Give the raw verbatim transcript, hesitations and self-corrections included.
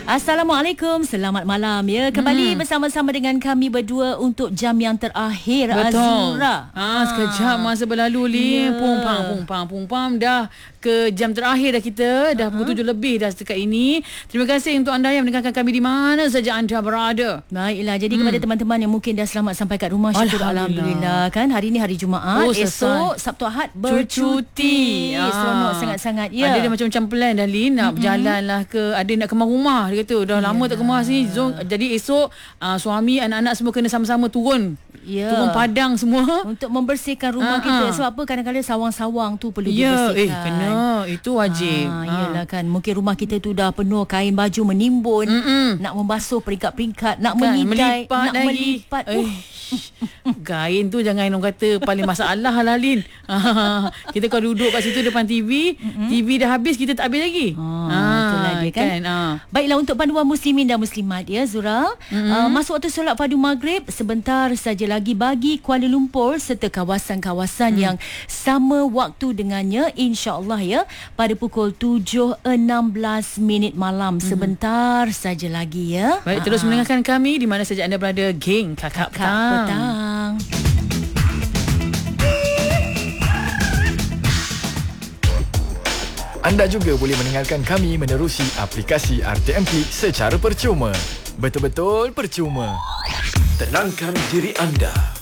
Assalamualaikum, selamat malam ya. Kembali hmm. bersama-sama dengan kami berdua untuk jam yang terakhir. Betul. Azura. Ah, sekejap masa berlalu Lin. Ya. Pumpang, pumpang, pumpang. Dah ke jam terakhir dah kita. Dah pukul tujuh lebih dah setakat ini. Terima kasih untuk anda yang mendengarkan kami di mana saja anda berada. Baiklah, jadi hmm. kepada teman-teman yang mungkin dah selamat sampai kat rumah, syukur Alhamdulillah. Kan hari ni hari Jumaat, Oh, esok Sabtu Ahad bercuti. Ah. Seronok sangat-sangat ya. Ada dia macam-macam plan dah Lin. Nak mm-hmm. berjalan lah ke, ada nak kemas rumah. Dia kata dah lama Yalah. tak kemas ni. So, jadi esok uh, suami, anak-anak semua kena sama-sama turun. Ya. Turun padang semua untuk membersihkan rumah uh-huh. kita. Sebab apa, kadang-kadang sawang-sawang tu perlu ya, dibersihkan. Eh kena, itu wajib. Ah, yelah kan, mungkin rumah kita tu dah penuh kain baju menimbun. Mm-mm. Nak membasuh peringkat-peringkat, nak Kan, menyidai, melipat nak lagi. melipat. Eh, kain tu jangan orang kata paling masalah lah Lin. Kita kalau duduk kat situ depan T V, mm-hmm. T V dah habis, kita tak habis lagi. Ah, itulah dia kan. kan? Ah. Baiklah, untuk panduan muslimin dan muslimat ya Zura. Mm-hmm. Uh, masuk waktu solat fardu maghrib sebentar saja lagi bagi Kuala Lumpur serta kawasan-kawasan mm. yang sama waktu dengannya, insya-Allah ya, pada pukul tujuh enam belas minit malam. Mm-hmm. Sebentar saja lagi ya. Baik, terus mendengarkan kami di mana saja anda berada, geng Kakak, Kakak Petang. Petang. Anda juga boleh mendengarkan kami menerusi aplikasi R T M P secara percuma. Betul-betul percuma. Tenangkan diri anda.